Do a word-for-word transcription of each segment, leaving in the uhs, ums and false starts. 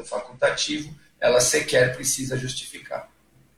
facultativo, ela sequer precisa justificar.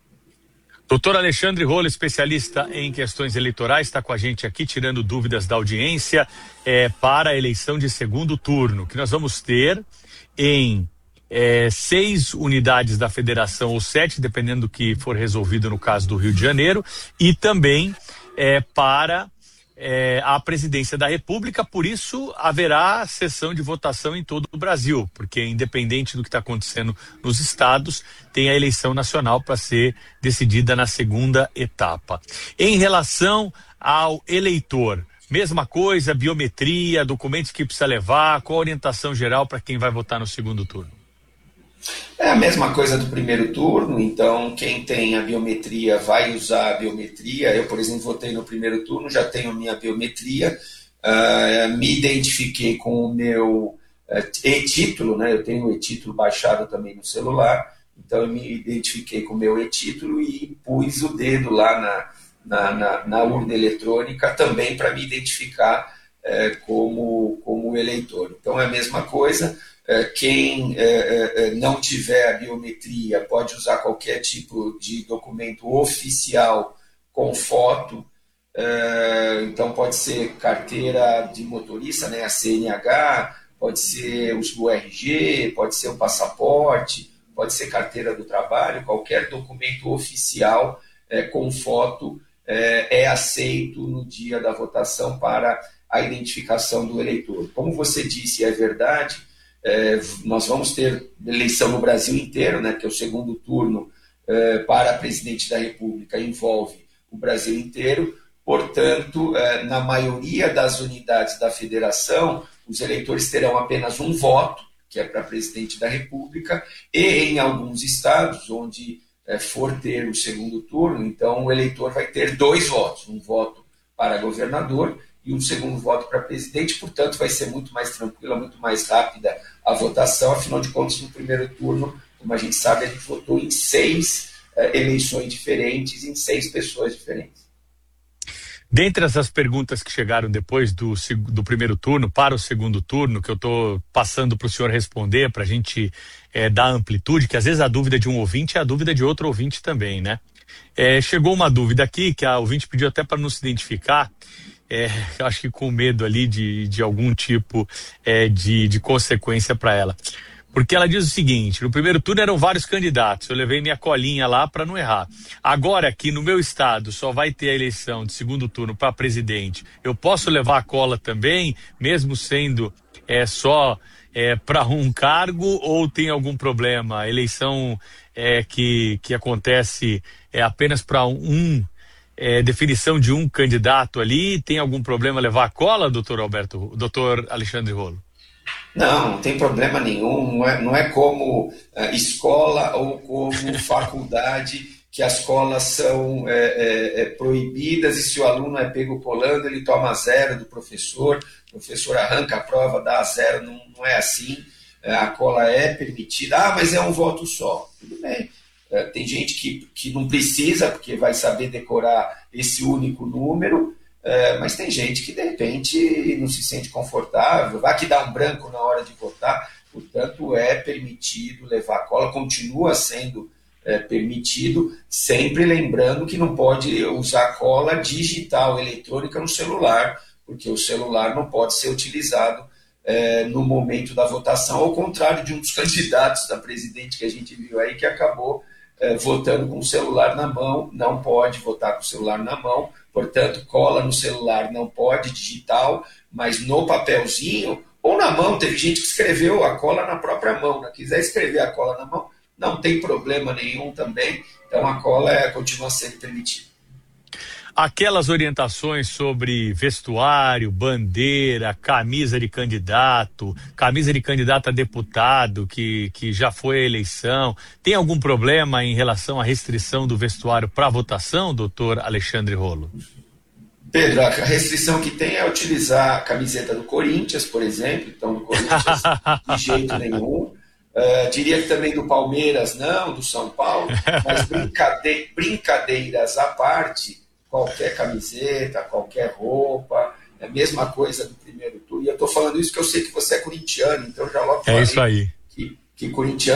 Doutor Alexandre Rolo, especialista em questões eleitorais, está com a gente aqui tirando dúvidas da audiência é, para a eleição de segundo turno, que nós vamos ter em é, seis unidades da federação, ou sete, dependendo do que for resolvido no caso do Rio de Janeiro, e também é, para é, a presidência da República. Por isso haverá sessão de votação em todo o Brasil, porque independente do que está acontecendo nos estados, tem a eleição nacional para ser decidida na segunda etapa. Em relação ao eleitor, mesma coisa, biometria, documentos que precisa levar, qual a orientação geral para quem vai votar no segundo turno? É a mesma coisa do primeiro turno, então quem tem a biometria vai usar a biometria. Eu, por exemplo, votei no primeiro turno, já tenho minha biometria, uh, me identifiquei com o meu uh, e-título, né? Eu tenho o e-título baixado também no celular, então eu me identifiquei com o meu e-título e pus o dedo lá na, na, na, na urna eletrônica também para me identificar uh, como, como eleitor. Então é a mesma coisa. Quem eh, não tiver a biometria pode usar qualquer tipo de documento oficial com foto, eh, então pode ser carteira de motorista, né, a C N H, pode ser o R G, pode ser o passaporte, pode ser carteira do trabalho, qualquer documento oficial eh, com foto eh, é aceito no dia da votação para a identificação do eleitor. Como você disse, é verdade. É, nós vamos ter eleição no Brasil inteiro, né, que é o segundo turno é, para presidente da República, envolve o Brasil inteiro, portanto, é, na maioria das unidades da federação, os eleitores terão apenas um voto, que é para presidente da República, e em alguns estados, onde é, for ter o segundo turno, então o eleitor vai ter dois votos, um voto para governador e um segundo voto para presidente, portanto vai ser muito mais tranquila, muito mais rápida a votação, afinal de contas, no primeiro turno, como a gente sabe, a gente votou em seis uh, eleições diferentes, em seis pessoas diferentes. Dentre essas perguntas que chegaram depois do, do primeiro turno para o segundo turno, que eu estou passando para o senhor responder, para a gente é, dar amplitude, que às vezes a dúvida de um ouvinte é a dúvida de outro ouvinte também, né? É, chegou uma dúvida aqui, que a ouvinte pediu até para não se identificar, É, acho que com medo ali de, de algum tipo é, de, de consequência para ela. Porque ela diz o seguinte: no primeiro turno eram vários candidatos, eu levei minha colinha lá para não errar. Agora que no meu estado só vai ter a eleição de segundo turno para presidente, eu posso levar a cola também, mesmo sendo é, só é, para um cargo, ou tem algum problema? A eleição é, que, que acontece é apenas para um É, definição de um candidato ali, tem algum problema levar a cola, doutor Alberto, doutor Alexandre Rolo? Não, não tem problema nenhum, não é, não é como uh, escola ou como faculdade, que as colas são é, é, é, proibidas, e se o aluno é pego colando, ele toma zero do professor, o professor arranca a prova, dá zero, não, não é assim, a cola é permitida. Ah, mas é um voto só, tudo bem. Uh, tem gente que, que não precisa, porque vai saber decorar esse único número, uh, mas tem gente que de repente não se sente confortável, vai que dá um branco na hora de votar, portanto é permitido levar cola, continua sendo uh, permitido, sempre lembrando que não pode usar cola digital, eletrônica no celular, porque o celular não pode ser utilizado uh, no momento da votação, ao contrário de um dos candidatos da presidente que a gente viu aí, que acabou É, votando com o celular na mão. Não pode votar com o celular na mão, portanto, cola no celular não pode, digital, mas no papelzinho ou na mão. Teve gente que escreveu a cola na própria mão, né? Quiser escrever a cola na mão, não tem problema nenhum também, então a cola é, continua sendo permitida. Aquelas orientações sobre vestuário, bandeira, camisa de candidato, camisa de candidato a deputado que, que já foi à eleição, tem algum problema em relação à restrição do vestuário para votação, doutor Alexandre Rolo? Pedro, a restrição que tem é utilizar a camiseta do Corinthians, por exemplo, então do Corinthians de jeito nenhum. Uh, diria que também do Palmeiras não, do São Paulo, mas brincade- brincadeiras à parte, qualquer camiseta, qualquer roupa, é a mesma coisa do primeiro turno. E eu estou falando isso porque eu sei que você é corintiano, então já logo falei é isso aí. que, que corintiano